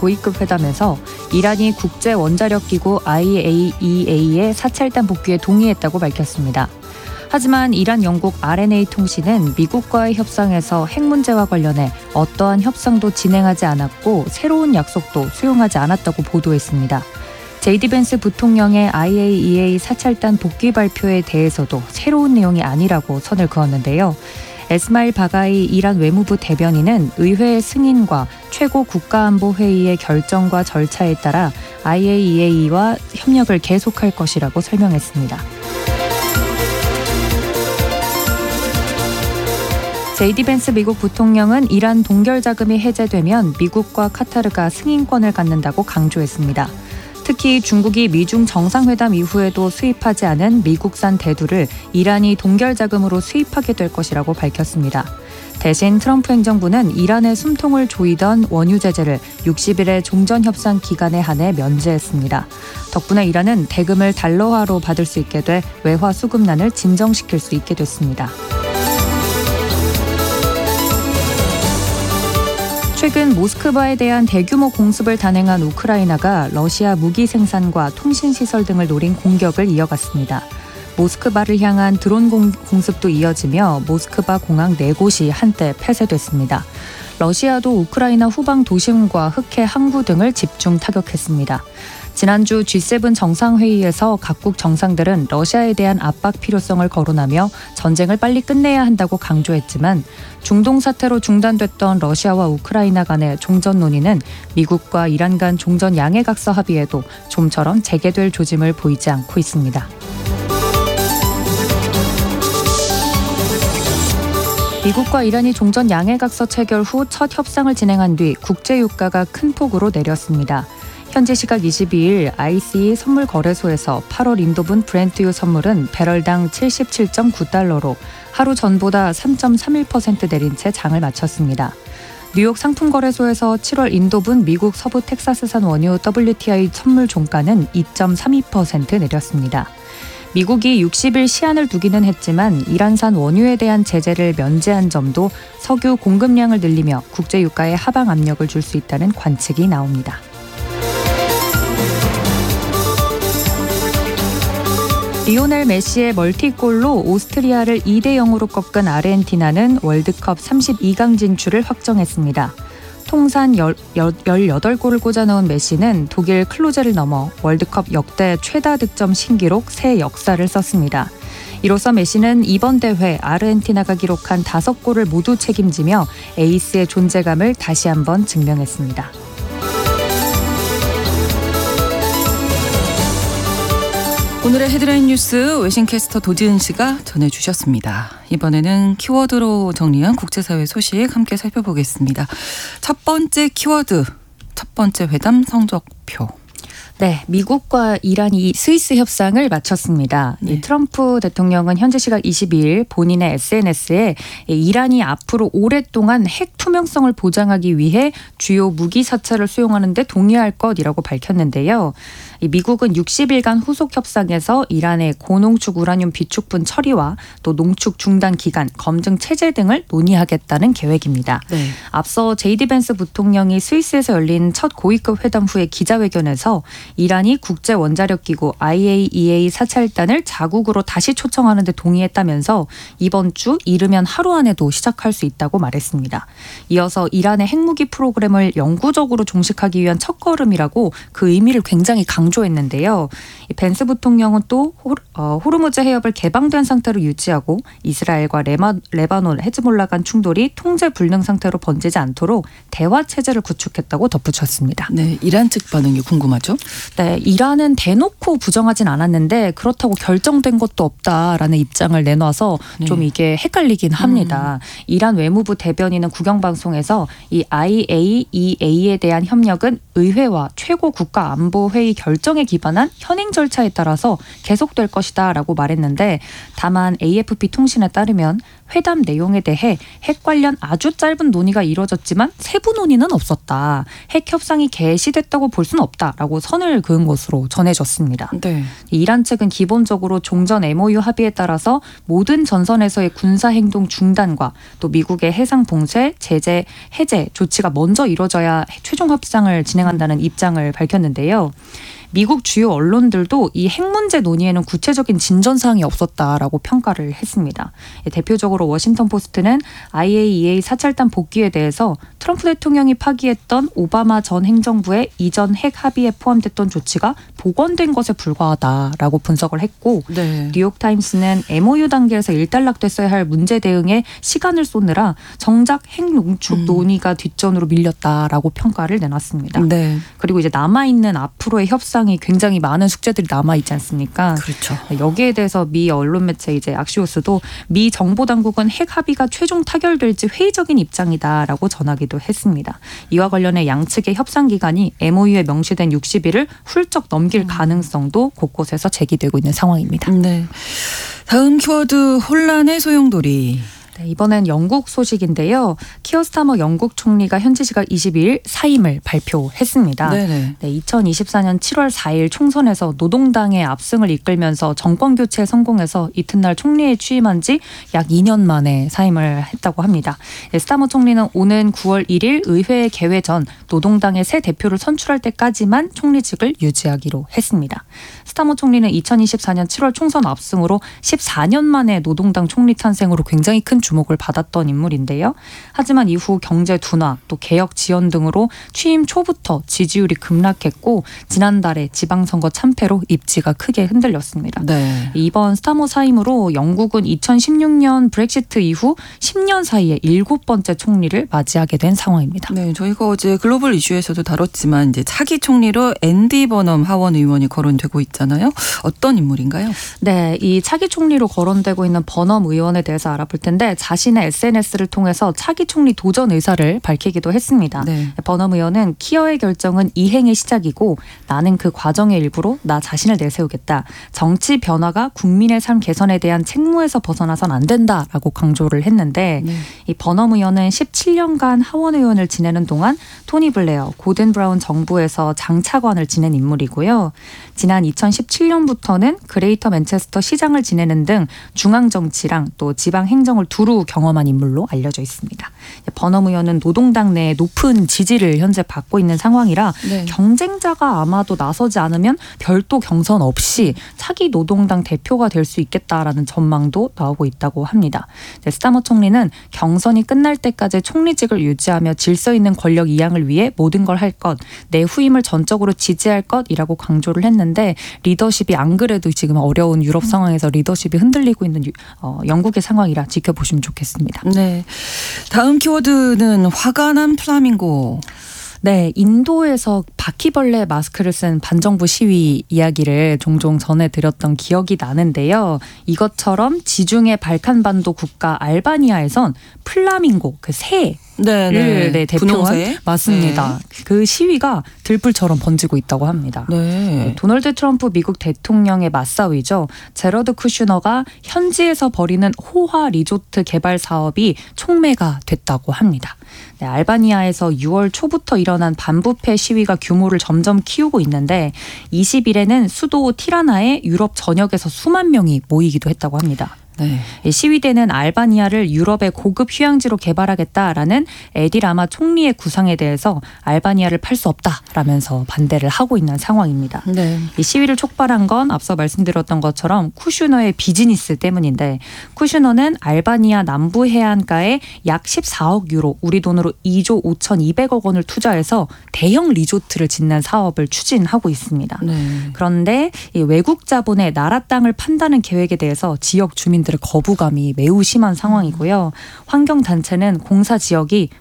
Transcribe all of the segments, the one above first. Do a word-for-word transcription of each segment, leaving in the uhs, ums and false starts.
고위급 회담에서 이란이 국제 원자력 기구 아이에이이에이의 사찰단 복귀에 동의했다고 밝혔습니다. 하지만 이란 영국 알엔에이 통신은 미국과의 협상에서 핵 문제와 관련해 어떠한 협상도 진행하지 않았고 새로운 약속도 수용하지 않았다고 보도했습니다. 제이디 벤스 부통령의 아이에이이에이 사찰단 복귀 발표에 대해서도 새로운 내용이 아니라고 선을 그었는데요. 에스마일 바가이 이란 외무부 대변인은 의회의 승인과 최고 국가안보회의의 결정과 절차에 따라 아이에이이에이와 협력을 계속할 것이라고 설명했습니다. 제이디 벤스 미국 부통령은 이란 동결 자금이 해제되면 미국과 카타르가 승인권을 갖는다고 강조했습니다. 특히 중국이 미중 정상회담 이후에도 수입하지 않은 미국산 대두를 이란이 동결 자금으로 수입하게 될 것이라고 밝혔습니다. 대신 트럼프 행정부는 이란의 숨통을 조이던 원유 제재를 육십 일의 종전협상 기간에 한해 면제했습니다. 덕분에 이란은 대금을 달러화로 받을 수 있게 돼 외화 수급난을 진정시킬 수 있게 됐습니다. 최근 모스크바에 대한 대규모 공습을 단행한 우크라이나가 러시아 무기 생산과 통신시설 등을 노린 공격을 이어갔습니다. 모스크바를 향한 드론 공, 공습도 이어지며 모스크바 공항 네 곳이 한때 폐쇄됐습니다. 러시아도 우크라이나 후방 도심과 흑해 항구 등을 집중 타격했습니다. 지난주 지 세븐 정상회의에서 각국 정상들은 러시아에 대한 압박 필요성을 거론하며 전쟁을 빨리 끝내야 한다고 강조했지만 중동 사태로 중단됐던 러시아와 우크라이나 간의 종전 논의는 미국과 이란 간 종전 양해각서 합의에도 좀처럼 재개될 조짐을 보이지 않고 있습니다. 미국과 이란이 종전 양해각서 체결 후 첫 협상을 진행한 뒤 국제유가가 큰 폭으로 내렸습니다. 현지 시각 이십이 일 아이씨 선물 거래소에서 팔월 인도분 브렌트유 선물은 배럴당 칠십칠 점 구 달러로 하루 전보다 삼 점 삼일 퍼센트 내린 채 장을 마쳤습니다. 뉴욕 상품거래소에서 칠월 인도분 미국 서부 텍사스산 원유 더블유티아이 선물 종가는 이 점 삼이 퍼센트 내렸습니다. 미국이 육십 일 시한을 두기는 했지만 이란산 원유에 대한 제재를 면제한 점도 석유 공급량을 늘리며 국제유가에 하방 압력을 줄 수 있다는 관측이 나옵니다. 리오넬 메시의 멀티골로 오스트리아를 이 대 영으로 꺾은 아르헨티나는 월드컵 삼십이 강 진출을 확정했습니다. 통산 열여덟 골을 꽂아넣은 메시는 독일 클로제를 넘어 월드컵 역대 최다 득점 신기록 새 역사를 썼습니다. 이로써 메시는 이번 대회 아르헨티나가 기록한 다섯 골을 모두 책임지며 에이스의 존재감을 다시 한번 증명했습니다. 오늘의 헤드라인 뉴스 외신캐스터 도지은 씨가 전해주셨습니다. 이번에는 키워드로 정리한 국제사회 소식 함께 살펴보겠습니다. 첫 번째 키워드, 첫 번째 회담 성적표. 네, 미국과 이란이 스위스 협상을 마쳤습니다. 네. 이 트럼프 대통령은 현지 시각 이십이 일 본인의 에스엔에스에 이란이 앞으로 오랫동안 핵 투명성을 보장하기 위해 주요 무기 사찰을 수용하는 데 동의할 것이라고 밝혔는데요. 이 미국은 육십 일간 후속 협상에서 이란의 고농축 우라늄 비축분 처리와 또 농축 중단 기간, 검증 체제 등을 논의하겠다는 계획입니다. 네. 앞서 제이디 벤스 부통령이 스위스에서 열린 첫 고위급 회담 후에 기자회견에서 이란이 국제 원자력 기구 아이에이이에이 사찰단을 자국으로 다시 초청하는 데 동의했다면서 이번 주 이르면 하루 안에도 시작할 수 있다고 말했습니다. 이어서 이란의 핵무기 프로그램을 영구적으로 종식하기 위한 첫걸음이라고 그 의미를 굉장히 강조했는데요. 벤스 부통령은 또 호르무즈 해협을 개방된 상태로 유지하고 이스라엘과 레마, 레바논, 헤즈몰라 간 충돌이 통제 불능 상태로 번지지 않도록 대화 체제를 구축했다고 덧붙였습니다. 네, 이란 측 반응이 궁금하죠? 네, 이란은 대놓고 부정하진 않았는데 그렇다고 결정된 것도 없다라는 입장을 내놔서 네. 좀 이게 헷갈리긴 합니다. 음. 이란 외무부 대변인은 국영방송에서 이 아이에이이에이에 대한 협력은 의회와 최고 국가안보회의 결정에 기반한 현행 절차에 따라서 계속될 것이다 라고 말했는데 다만 에이에프피 통신에 따르면 회담 내용에 대해 핵 관련 아주 짧은 논의가 이뤄졌지만 세부 논의는 없었다. 핵 협상이 개시됐다고 볼 수는 없다라고 선을 그은 것으로 전해졌습니다. 네. 이란 측은 기본적으로 종전 엠오유 합의에 따라서 모든 전선에서의 군사행동 중단과 또 미국의 해상 봉쇄, 제재, 해제 조치가 먼저 이뤄져야 최종 협상을 진행한다는 입장을 밝혔는데요. 미국 주요 언론들도 이 핵 문제 논의에는 구체적인 진전 사항이 없었다라고 평가를 했습니다. 대표적으로 워싱턴 포스트는 아이에이이에이 사찰단 복귀에 대해서 트럼프 대통령이 파기했던 오바마 전 행정부의 이전 핵 합의에 포함됐던 조치가 복원된 것에 불과하다라고 분석을 했고 네. 뉴욕타임스는 엠오유 단계에서 일단락됐어야 할 문제 대응에 시간을 쏟느라 정작 핵 농축 음. 논의가 뒷전으로 밀렸다라고 평가를 내놨습니다. 네. 그리고 이제 남아있는 앞으로의 협상이 굉장히 많은 숙제들이 남아있지 않습니까? 그렇죠. 여기에 대해서 미 언론 매체 이제 악시오스도 미 정보 당국은 핵 합의가 최종 타결될지 회의적인 입장이다라고 전하기도 했습니다. 이와 관련해 양측의 협상 기간이 엠오유에 명시된 육십 일을 훌쩍 넘길 가능성도 곳곳에서 제기되고 있는 상황입니다. 네. 다음 키워드 혼란의 소용돌이. 네, 이번엔 영국 소식인데요. 키어 스타머 영국 총리가 현지 시각 이십이 일 사임을 발표했습니다. 네네. 네, 이천이십사 년 칠월 사일 총선에서 노동당의 압승을 이끌면서 정권 교체에 성공해서 이튿날 총리에 취임한 지 약 이 년 만에 사임을 했다고 합니다. 네, 스타머 총리는 오는 구월 일일 의회 개회 전 노동당의 새 대표를 선출할 때까지만 총리직을 유지하기로 했습니다. 스타머 총리는 이천이십사 년 칠월 총선 압승으로 십사 년 만에 노동당 총리 탄생으로 굉장히 큰 주목을 받았던 인물인데요. 하지만 이후 경제 둔화, 또 개혁 지연 등으로 취임 초부터 지지율이 급락했고 지난달에 지방선거 참패로 입지가 크게 흔들렸습니다. 네. 이번 스타머 사임으로 영국은 이천십육 년 브렉시트 이후 십 년 사이에 일곱 번째 총리를 맞이하게 된 상황입니다. 네, 저희가 어제 글로벌 이슈에서도 다뤘지만 이제 차기 총리로 앤디 버넘 하원 의원이 거론되고 있잖아요. 어떤 인물인가요? 네, 이 차기 총리로 거론되고 있는 버넘 의원에 대해서 알아볼 텐데 자신의 에스엔에스를 통해서 차기 총리 도전 의사를 밝히기도 했습니다. 네. 버넘 의원은 키어의 결정은 이행의 시작이고 나는 그 과정의 일부로 나 자신을 내세우겠다. 정치 변화가 국민의 삶 개선에 대한 책무에서 벗어나선 안 된다라고 강조를 했는데 네. 이 버넘 의원은 십칠 년간 하원 의원을 지내는 동안 토니 블레어, 고든 브라운 정부에서 장차관을 지낸 인물이고요. 지난 이천십칠 년부터는 그레이터 맨체스터 시장을 지내는 등 중앙 정치랑 또 지방 행정을 두루 경험한 인물로 알려져 있습니다. 버넘 의원은 노동당 내에 높은 지지를 현재 받고 있는 상황이라 네. 경쟁자가 아마도 나서지 않으면 별도 경선 없이 차기 노동당 대표가 될 수 있겠다라는 전망도 나오고 있다고 합니다. 스타머 총리는 경선이 끝날 때까지 총리직을 유지하며 질서 있는 권력 이양을 위해 모든 걸 할 것, 내 후임을 전적으로 지지할 것이라고 강조를 했는데 리더십이 안 그래도 지금 어려운 유럽 상황에서 리더십이 흔들리고 있는 유, 어, 영국의 상황이라 지켜보시면 좋겠습니다. 네. 다음 키워드는 화가 난 플라밍고. 네, 인도에서 바퀴벌레 마스크를 쓴 반정부 시위 이야기를 종종 전해드렸던 기억이 나는데요. 이것처럼 지중해 발칸반도 국가 알바니아에선 플라밍고, 그 새. 네, 네. 네, 대표한 분홍색. 맞습니다. 네. 그 시위가 들불처럼 번지고 있다고 합니다. 네. 도널드 트럼프 미국 대통령의 맞사위죠. 제러드 쿠슈너가 현지에서 벌이는 호화 리조트 개발 사업이 촉매가 됐다고 합니다. 네, 알바니아에서 유월 초부터 일어난 반부패 시위가 규모를 점점 키우고 있는데 이십 일에는 수도 티라나의 유럽 전역에서 수만 명이 모이기도 했다고 합니다. 네. 시위대는 알바니아를 유럽의 고급 휴양지로 개발하겠다라는 에디 라마 총리의 구상에 대해서 알바니아를 팔 수 없다라면서 반대를 하고 있는 상황입니다. 네. 이 시위를 촉발한 건 앞서 말씀드렸던 것처럼 쿠슈너의 비즈니스 때문인데 쿠슈너는 알바니아 남부 해안가에 약 십사억 유로, 우리 돈으로 이조 오천이백억 원을 투자해서 대형 리조트를 짓는 사업을 추진하고 있습니다. 네. 그런데 이 외국 자본의 나라 땅을 판다는 계획에 대해서 지역 주민들의 거부감이 매우 심한 상황이고요. 환경단체는 공사 지역이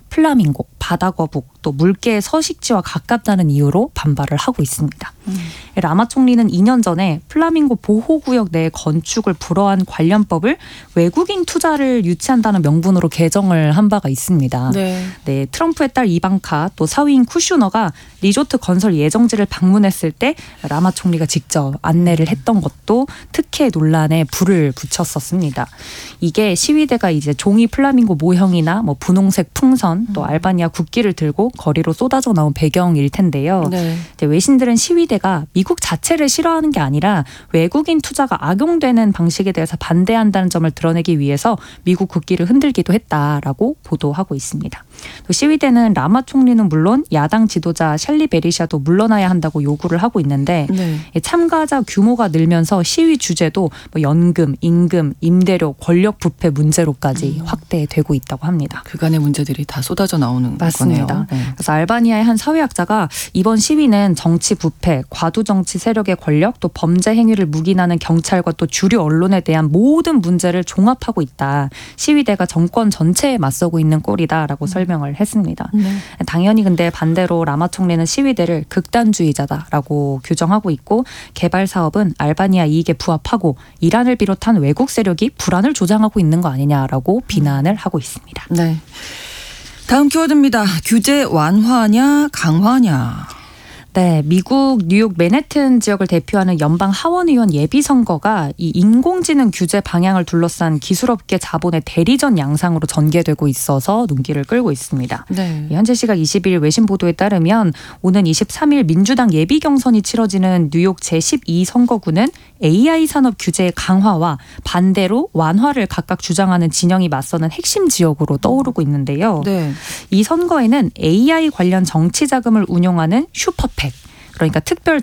플라밍고, 바다거북, 또 물개의 서식지와 가깝다는 이유로 반발을 하고 있습니다. 음. 라마 총리는 이 년 전에 플라밍고 보호구역 내 건축을 불허한 관련법을 외국인 투자를 유치한다는 명분으로 개정을 한 바가 있습니다. 네. 네, 트럼프의 딸 이방카 또 사위인 쿠슈너가 리조트 건설 예정지를 방문했을 때 라마 총리가 직접 안내를 했던 것도 특혜 논란에 불을 붙였었습니다. 이게 시위대가 이제 종이 플라밍고 모형이나 뭐 분홍색 풍선 또 알바니아 국기를 들고 거리로 쏟아져 나온 배경일 텐데요. 네. 외신들은 시위대가 미국 자체를 싫어하는 게 아니라 외국인 투자가 악용되는 방식에 대해서 반대한다는 점을 드러내기 위해서 미국 국기를 흔들기도 했다라고 보도하고 있습니다. 또 시위대는 라마 총리는 물론 야당 지도자 샬리 베리샤도 물러나야 한다고 요구를 하고 있는데 네. 참가자 규모가 늘면서 시위 주제도 뭐 연금, 임금, 임대료, 권력 부패 문제로까지 음. 확대되고 있다고 합니다. 그간의 문제들이 다 쏟아져 나오는 맞습니다. 거네요. 네. 그래서 알바니아의 한 사회학자가 이번 시위는 정치 부패, 과도 정치 세력의 권력, 또 범죄 행위를 묵인하는 경찰과 또 주류 언론에 대한 모든 문제를 종합하고 있다. 시위대가 정권 전체에 맞서고 있는 꼴이다라고 음. 설명을 했습니다. 네. 당연히 근데 반대로 라마 총리는 시위대를 극단주의자다라고 규정하고 있고 개발 사업은 알바니아 이익에 부합하고 이란을 비롯한 외국 세력이 불안을 조장하고 있는 거 아니냐라고 비난을 하고 있습니다. 네. 다음 키워드입니다. 규제 완화냐 강화냐. 네, 미국 뉴욕 맨해튼 지역을 대표하는 연방 하원의원 예비선거가 이 인공지능 규제 방향을 둘러싼 기술업계 자본의 대리전 양상으로 전개되고 있어서 눈길을 끌고 있습니다. 네. 현재 시각 이십 일 외신 보도에 따르면 오는 이십삼 일 민주당 예비 경선이 치러지는 뉴욕 제십이 선거구는 에이아이 산업 규제의 강화와 반대로 완화를 각각 주장하는 진영이 맞서는 핵심 지역으로 떠오르고 있는데요. 네. 이 선거에는 에이아이 관련 정치 자금을 운용하는 슈퍼팩 그러니까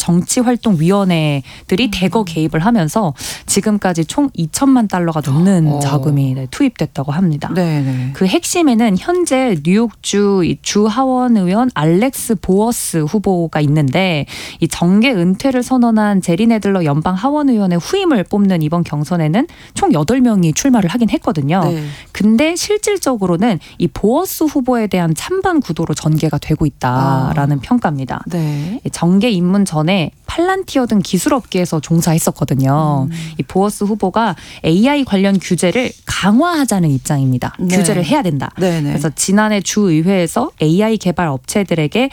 특별정치활동위원회들이 음. 대거 개입을 하면서 지금까지 총 이천만 달러가 넘는 어. 자금이 네, 투입됐다고 합니다. 네네. 그 핵심에는 현재 뉴욕주 주하원의원 알렉스 보어스 후보가 있는데 이 정계 은퇴를 선언한 제리 네들러 연방 하원의원의 후임을 뽑는 이번 경선에는 총 여덟 명이 출마를 하긴 했거든요. 네. 근데 실질적으로는 이 보어스 후보에 대한 찬반 구도로 전개가 되고 있다라는 아. 평가입니다. 네. 정계 입문 전에 팔란티어 등 기술업계에서 종사했었거든요. 음. 이 보어스 후보가 에이아이 관련 규제를 강화하자는 입장입니다. 네. 규제를 해야 된다. 네네. 그래서 지난해 주의회에서 에이아이 개발 업체들에게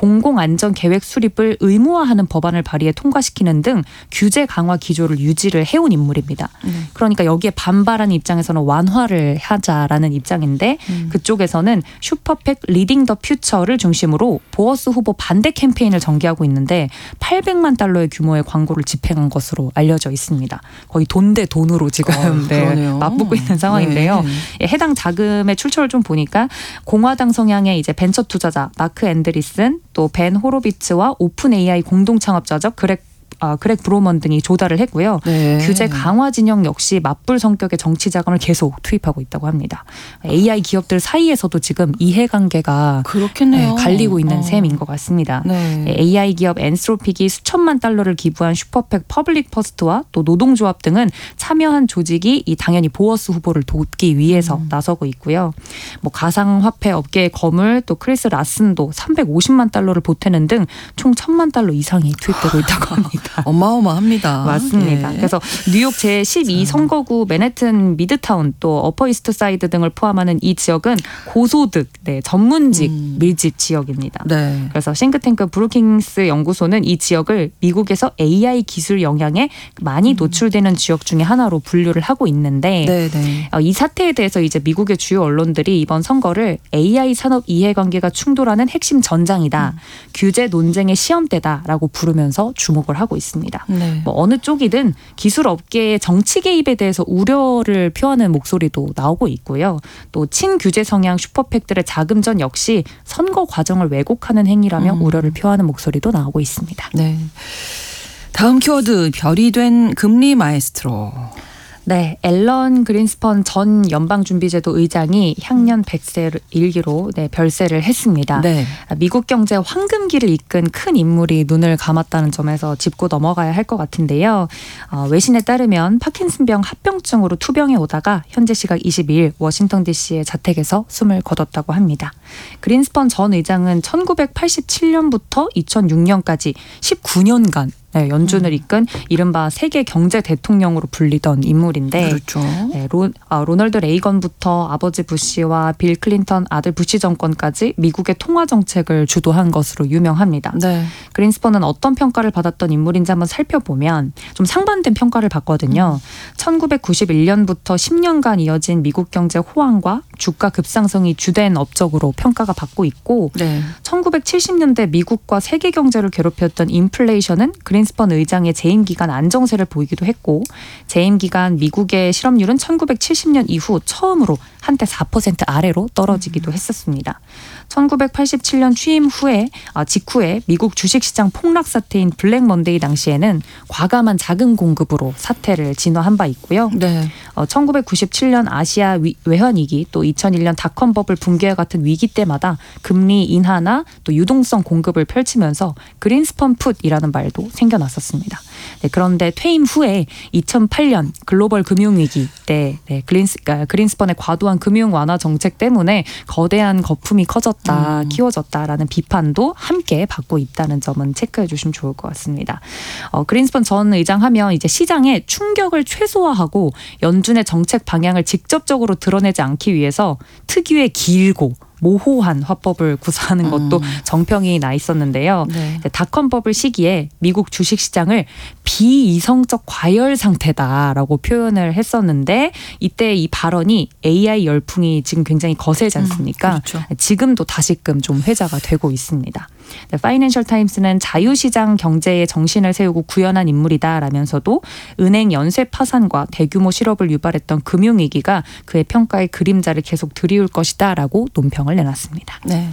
공공안전계획 수립을 의무화하는 법안을 발의해 통과시키는 등 규제 강화 기조를 유지를 해온 인물입니다. 음. 그러니까 여기에 반발하는 입장에서는 완화를 하자라는 입장인데 음. 그쪽에서는 슈퍼팩 리딩 더 퓨처를 중심으로 보어스 후보 반대 캠페인을 전개하고 있는데 팔백만 달러의 규모의 광고를 집행한 것으로 알려져 있습니다. 거의 돈 대 돈으로 지금 어, 네, 맞붙고 있는 상황인데요. 네. 해당 자금의 출처를 좀 보니까 공화당 성향의 이제 벤처 투자자 마크 앤드리슨 또 벤 호로비츠와 오픈 에이아이 공동 창업자죠. 그렉 아, 그렉 브로먼 등이 조달을 했고요. 네. 규제 강화 진영 역시 맞불 성격의 정치 자금을 계속 투입하고 있다고 합니다. 에이아이 기업들 사이에서도 지금 이해관계가 그렇겠네요. 네, 갈리고 있는 어. 셈인 것 같습니다. 네. 에이아이 기업 엔스로픽이 수천만 달러를 기부한 슈퍼팩 퍼블릭 퍼스트와 또 노동조합 등은 참여한 조직이 이 당연히 보어스 후보를 돕기 위해서 음. 나서고 있고요. 뭐 가상화폐 업계의 거물 또 크리스 라슨도 삼백오십만 달러를 보태는 등 총 천만 달러 이상이 투입되고 있다고 합니다. 어마어마합니다. 맞습니다. 예. 그래서 뉴욕 제십이 선거구 맨해튼 미드타운 또 어퍼 이스트 사이드 등을 포함하는 이 지역은 고소득 네, 전문직 음. 밀집 지역입니다. 네. 그래서 싱크탱크 브루킹스 연구소는 이 지역을 미국에서 에이아이 기술 영향에 많이 노출되는 지역 중에 하나로 분류를 하고 있는데 네, 네. 이 사태에 대해서 이제 미국의 주요 언론들이 이번 선거를 에이아이 산업 이해관계가 충돌하는 핵심 전장이다. 음. 규제 논쟁의 시험대다라고 부르면서 주목을 하고 있습니다. 네. 뭐 어느 쪽이든 기술 업계의 정치 개입에 대해서 우려를 표하는 목소리도 나오고 있고요. 또 친규제 성향 슈퍼팩들의 자금전 역시 선거 과정을 왜곡하는 행위라며 음. 우려를 표하는 목소리도 나오고 있습니다. 네. 다음 키워드 별이 된 금리 마에스트로. 네, 앨런 그린스펀 전 연방준비제도 의장이 향년 백 세를 일기로 네, 별세를 했습니다. 네. 미국 경제 황금기를 이끈 큰 인물이 눈을 감았다는 점에서 짚고 넘어가야 할 것 같은데요. 어, 외신에 따르면 파킨슨병 합병증으로 투병해 오다가 현재 시각 이십이일 워싱턴 디씨의 자택에서 숨을 거뒀다고 합니다. 그린스펀 전 의장은 천구백팔십칠년부터 이천육년까지 십구 년간 네, 연준을 음. 이끈 이른바 세계 경제 대통령으로 불리던 인물인데 그렇죠. 네, 로, 아, 로널드 레이건부터 아버지 부시와 빌 클린턴 아들 부시 정권까지 미국의 통화 정책을 주도한 것으로 유명합니다. 네. 그린스펀은 어떤 평가를 받았던 인물인지 한번 살펴보면 좀 상반된 평가를 받거든요. 음. 천구백구십일년부터 십 년간 이어진 미국 경제 호황과 주가 급상승이 주된 업적으로 평가가 받고 있고 네. 천구백칠십년대 미국과 세계 경제를 괴롭혔던 인플레이션은 그린스펀 의장의 재임 기간 안정세를 보이기도 했고 재임 기간 미국의 실업률은 천구백칠십년 이후 처음으로 한때 사 퍼센트 아래로 떨어지기도 했었습니다. 천구백팔십칠년 취임 후에 아, 직후에 미국 주식시장 폭락 사태인 블랙 먼데이 당시에는 과감한 자금 공급으로 사태를 진화한 바 있고요. 네. 어, 천구백구십칠년 아시아 위, 외환위기 또 이천일년 닷컴 버블 붕괴와 같은 위기 때마다 금리 인하나 또 유동성 공급을 펼치면서 그린스펀 풋이라는 말도 생겨났었습니다. 네, 그런데 퇴임 후에 이천팔년 글로벌 금융위기 때 네, 그린스, 그러니까 그린스펀의 과도한 금융 완화 정책 때문에 거대한 거품이 커졌다, 음. 키워졌다라는 비판도 함께 받고 있다는 점은 체크해 주시면 좋을 것 같습니다. 어, 그린스펀 전 의장 하면 이제 시장에 충격을 최소화하고 연준의 정책 방향을 직접적으로 드러내지 않기 위해서 특유의 길고 모호한 화법을 구사하는 것도 음. 정평이 나 있었는데요. 네. 닷컴 버블 시기에 미국 주식시장을 비이성적 과열 상태다라고 표현을 했었는데 이때 이 발언이 에이아이 열풍이 지금 굉장히 거세지 않습니까? 음, 그렇죠. 지금도 다시금 좀 회자가 되고 있습니다. 네, 파이낸셜 타임스는 자유시장 경제에 정신을 세우고 구현한 인물이다라면서도 은행 연쇄 파산과 대규모 실업을 유발했던 금융위기가 그의 평가의 그림자를 계속 드리울 것이다라고 논평을 내놨습니다. 네.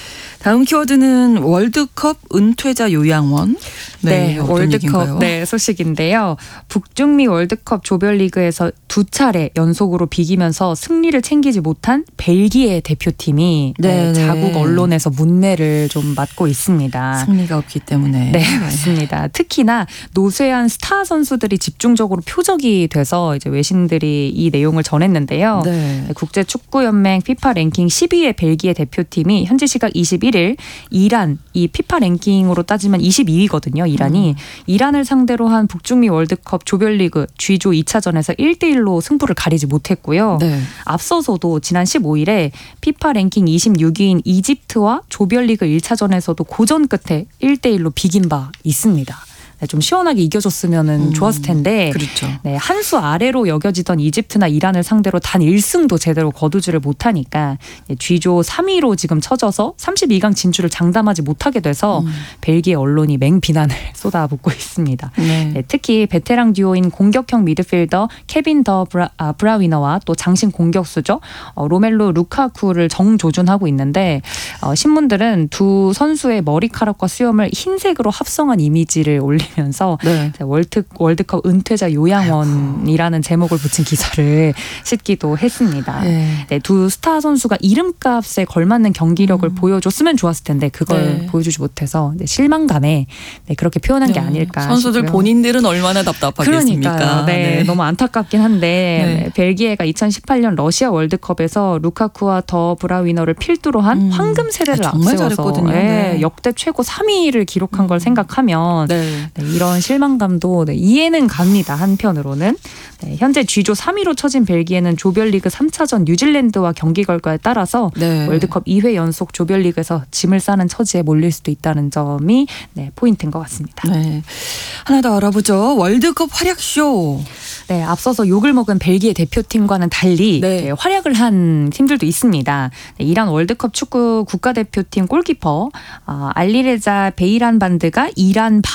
다음 키워드는 월드컵 은퇴자 요양원. 네, 네 월드컵 네, 소식인데요. 북중미 월드컵 조별리그에서 두 차례 연속으로 비기면서 승리를 챙기지 못한 벨기에 대표팀이 네, 네, 자국 언론에서 문매를 좀 맞고 있습니다. 승리가 없기 때문에. 네, 맞습니다. 특히나 노쇠한 스타 선수들이 집중적으로 표적이 돼서 이제 외신들이 이 내용을 전했는데요. 네. 국제축구연맹 피파 랭킹 십위의 벨기에 대표팀이 현지 시각 이십일일 이란, 이 피파 랭킹으로 따지면 이십이위거든요. 이란이. 음. 이란을 상대로 한 북중미 월드컵 조별리그 G조 이차전에서 일 대 일로 승부를 가리지 못했고요. 네. 앞서서도 지난 십오일에 피파 랭킹 이십육위인 이집트와 조별리그 일차전에서도 고전 끝에 일 대 일로 비긴 바 있습니다. 좀 시원하게 이겨줬으면 음, 좋았을 텐데 그렇죠. 네, 한 수 아래로 여겨지던 이집트나 이란을 상대로 단 일 승도 제대로 거두지를 못하니까 G조 삼위로 지금 쳐져서 삼십이강 진출을 장담하지 못하게 돼서 음. 벨기에 언론이 맹비난을 쏟아붓고 있습니다. 네. 네, 특히 베테랑 듀오인 공격형 미드필더 케빈 더 브라, 아, 브라위너와 또 장신 공격수죠. 어, 로멜로 루카쿠를 정조준하고 있는데 어, 신문들은 두 선수의 머리카락과 수염을 흰색으로 합성한 이미지를 올리 면서 네. 월드, 월드컵 은퇴자 요양원이라는 제목을 붙인 기사를 싣기도 했습니다. 네. 네, 두 스타 선수가 이름값에 걸맞는 경기력을 음. 보여줬으면 좋았을 텐데 그걸 네. 보여주지 못해서 네, 실망감에 네, 그렇게 표현한 네. 게 아닐까 선수들 싶고요. 본인들은 얼마나 답답하겠습니까. 그러니까요. 네, 네. 너무 안타깝긴 한데 네. 벨기에가 이천십팔년 러시아 월드컵에서 루카쿠와 더 브라위너를 필두로 한 음. 황금 세대를 아, 정말 앞세워서 잘했거든요. 네, 네. 역대 최고 삼위를 기록한 음. 걸 생각하면 네. 네, 이런 실망감도 네, 이해는 갑니다. 한편으로는. 네, 현재 G조 삼위로 처진 벨기에는 조별리그 삼차전 뉴질랜드와 경기 결과에 따라서 네. 월드컵 이회 연속 조별리그에서 짐을 싸는 처지에 몰릴 수도 있다는 점이 네, 포인트인 것 같습니다. 네. 하나 더 알아보죠. 월드컵 활약쇼. 네, 앞서서 욕을 먹은 벨기에 대표팀과는 달리 네. 네, 활약을 한 팀들도 있습니다. 네, 이란 월드컵 축구 국가대표팀 골키퍼 어, 알리레자 베이란 반드가 이란 방어에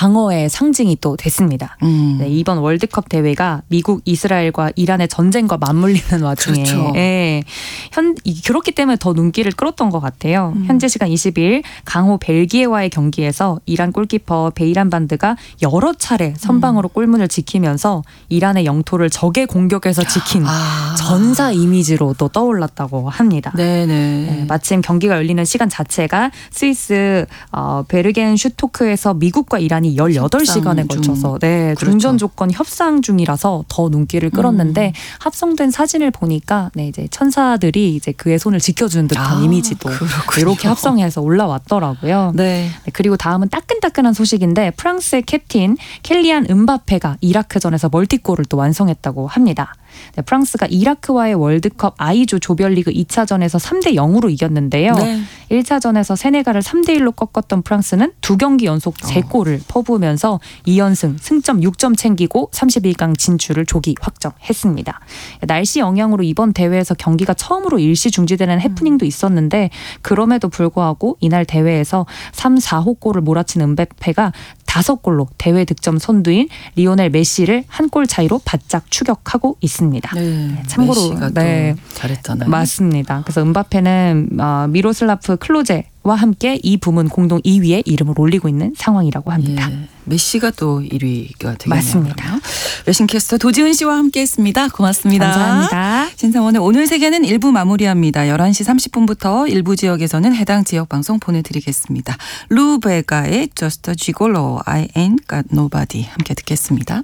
하나의 상징이 또 됐습니다. 음. 네, 이번 월드컵 대회가 미국, 이스라엘과 이란의 전쟁과 맞물리는 와중에 그렇죠. 예, 현, 그렇기 때문에 더 눈길을 끌었던 것 같아요. 음. 현재 시간 이십 일 강호 벨기에와의 경기에서 이란 골키퍼 베이란 반드가 여러 차례 선방으로 음. 골문을 지키면서 이란의 영토를 적의 공격에서 지킨 아. 전사 이미지로 또 떠올랐다고 합니다. 네네. 네, 마침 경기가 열리는 시간 자체가 스위스 어, 베르겐 슈토크에서 미국과 이란이 열여덟 시간에 걸쳐서 네, 그렇죠. 중전 조건 협상 중이라서 더 눈길을 끌었는데 음. 합성된 사진을 보니까 네, 이제 천사들이 이제 그의 손을 지켜주는 듯한 아, 이미지도 그렇군요. 이렇게 합성해서 올라왔더라고요. 네. 네, 그리고 다음은 따끈따끈한 소식인데 프랑스의 캡틴 켈리안 음바페가 이라크전에서 멀티골을 또 완성했다고 합니다. 네, 프랑스가 이라크와의 월드컵 아이조 조별리그 이 차전에서 삼 대 영으로 이겼는데요. 네. 일 차전에서 세네갈을 삼 대 일로 꺾었던 프랑스는 두 경기 연속 세 골을 퍼부으면서 이 연승, 승점 육 점 챙기고 삼십일 강 진출을 조기 확정했습니다. 날씨 영향으로 이번 대회에서 경기가 처음으로 일시 중지되는 해프닝도 있었는데 그럼에도 불구하고 이날 대회에서 삼, 사 호 골을 몰아친 음바페가 다섯 골로 대회 득점 선두인 리오넬 메시를 한 골 차이로 바짝 추격하고 있습니다. 네. 참고로 메시가 네. 또 잘했잖아요. 맞습니다. 그래서 음바페는 어, 미로슬라프 클로제와 함께 이 부문 공동 이 위에 이름을 올리고 있는 상황이라고 합니다. 예. 메시가 또 일 위가 되겠네요. 맞습니다. 그러면. 외신캐스터 도지은 씨와 함께했습니다. 고맙습니다. 감사합니다. 신상원의 오늘 세계는 일 부 마무리합니다. 열한 시 삼십 분부터 일부 지역에서는 해당 지역 방송 보내드리겠습니다. 루베가의 Just a Gigolo, I Ain't Got Nobody 함께 듣겠습니다.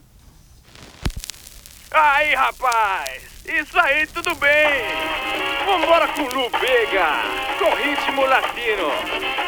Aí, rapaz, isso aí tudo bem. Vambora com o Lu Vega, com ritmo latino.